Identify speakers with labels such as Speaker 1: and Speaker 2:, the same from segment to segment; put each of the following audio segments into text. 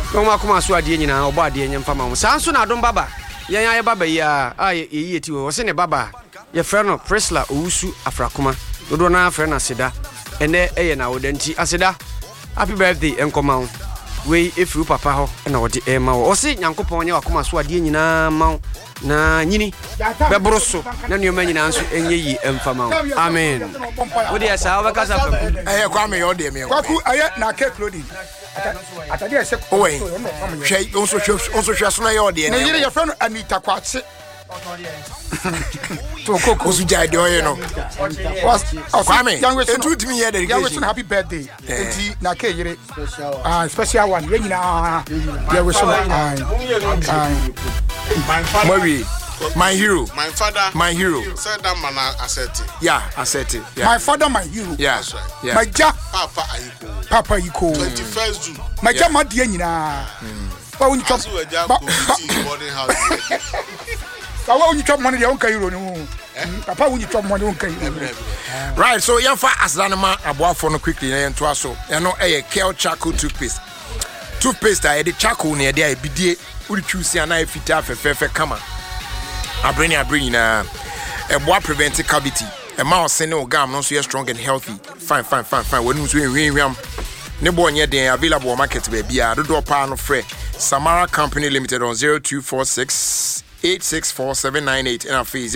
Speaker 1: No makoma so ade nyina obo ade nyemfa ma mo sanso na adom baba yen aye baba ya ye ti wo se ne baba ye frɛ no Prisla Owusu Afrakoma dodo na frɛ na Aseda ene eye na wodanti Aseda happy birthday enkoma wo we efiru papa ho na wode ema wo o se nyankopɔn nye wakoma so ade nyina ma na nyini bebro so na nneoma nyina nso enye yi emfa ma wo amen wo de asa wo kasa fa
Speaker 2: kwa me yo de me
Speaker 3: kwaku aye na ke clothing atade ese
Speaker 2: owe hwe onso hwe so na yo de
Speaker 3: ne yire ye frɛ no Anita Kwache
Speaker 2: to koko su jai de oye no kwame etu timi here dedication
Speaker 3: happy birthday enti na ke yire special one we nyina ya we so
Speaker 2: my hero
Speaker 4: my father
Speaker 2: my hero
Speaker 4: said that man asset
Speaker 2: yeah
Speaker 3: my father my hero
Speaker 2: yeah
Speaker 3: my ja papa yiko
Speaker 4: 21st June
Speaker 3: my ja ma de nyina ba woni chop
Speaker 4: boarding house
Speaker 3: ba woni chop money de on ka hero no papa woni chop money on ka hero
Speaker 2: right so yan fa aslanema aboafo no quickly na ento aso eno Kel Charcoal toothpaste I the charcoal na dey bidie uri choose ana efita fefefe kama abreni na eboa prevent cavity e ma ose ne ogam no so strong and healthy fine wonu so enwiam ne bo nye den available on market ba bia dodo pa no frɛ Samara Company Limited on 0246 864-798 and fee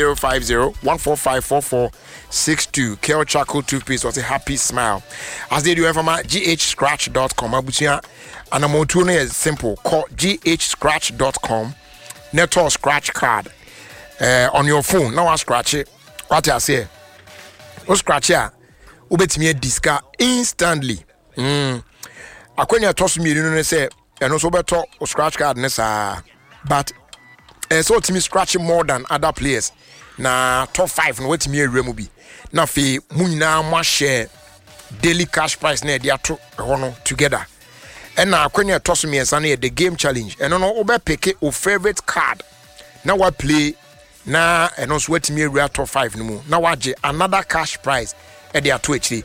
Speaker 2: 050-145-4462. Kel Charcoal toothpaste was a happy smile. As they do from ghscratch.com. Abusia and a motor is simple. Call ghscratch.com. Network scratch card on your phone. Now I scratch it. What I say? O scratch ya. Ubetimi diska instantly. Akwenya toss me no say and also better scratch card nessa but so to me scratching more than other players na top 5 no wetimi ewremu bi na fe munyina mo share daily cash price na dia to hono together and na akwenya toss me ensa na the game challenge and no obe pick your favorite card na wa play na and also wetimi ewra top 5 no mu na waje another cash prize e dia to actually